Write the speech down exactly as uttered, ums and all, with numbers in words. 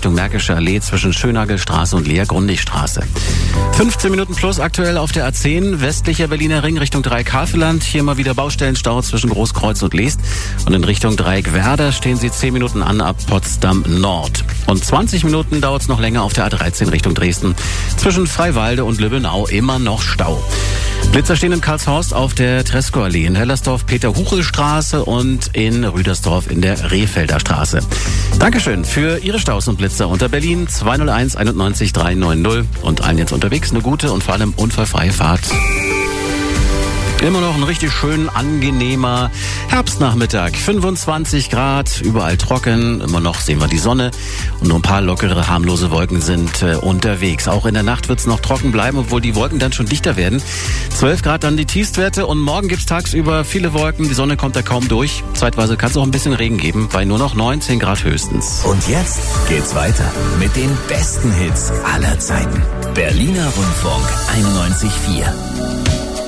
Richtung Märkische Allee zwischen Schönagelstraße und Lea-Grundig-Straße. fünfzehn Minuten plus aktuell auf der A zehn, westlicher Berliner Ring Richtung Dreieck-Havelland. Hier mal wieder Baustellenstau zwischen Großkreuz und Leest. Und in Richtung Dreieck-Werder stehen Sie zehn Minuten an ab Potsdam Nord. Und zwanzig Minuten dauert es noch länger auf der A dreizehn Richtung Dresden. Zwischen Freiwalde und Lübbenau immer noch Stau. Blitzer stehen in Karlshorst auf der Tresco-Allee, in Hellersdorf Peter-Huchel-Straße und in Rüdersdorf in der Rehfelder Straße. Dankeschön für Ihre Staus und Blitzer unter Berlin zwei null eins einundneunzig dreihundertneunzig und allen jetzt unterwegs eine gute und vor allem unfallfreie Fahrt. Immer noch ein richtig schön angenehmer Herbstnachmittag. fünfundzwanzig Grad, überall trocken. Immer noch sehen wir die Sonne. Und nur ein paar lockere, harmlose Wolken sind äh, unterwegs. Auch in der Nacht wird es noch trocken bleiben, obwohl die Wolken dann schon dichter werden. zwölf Grad dann die Tiefstwerte. Und morgen gibt es tagsüber viele Wolken. Die Sonne kommt da kaum durch. Zeitweise kann es auch ein bisschen Regen geben, bei nur noch neunzehn Grad höchstens. Und jetzt geht's weiter mit den besten Hits aller Zeiten. Berliner Rundfunk einundneunzig Komma vier.